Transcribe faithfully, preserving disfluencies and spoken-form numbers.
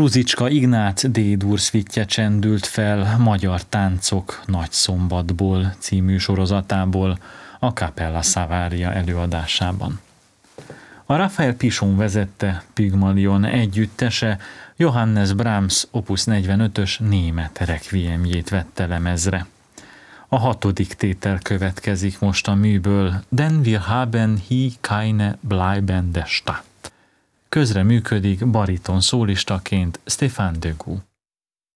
Ruzicska Ignác D-dur szvitje csendült fel Magyar táncok Nagyszombatból című sorozatából a Capella Savaria előadásában. A Raphael Pichon vezette Pygmalion együttese Johannes Brahms opus negyvenötös német requiemjét vette lemezre. A hatodik tétel következik most a műből, Den wir haben hier keine bleibende Stadt. Közre működik bariton szólistaként Stéphane Degout.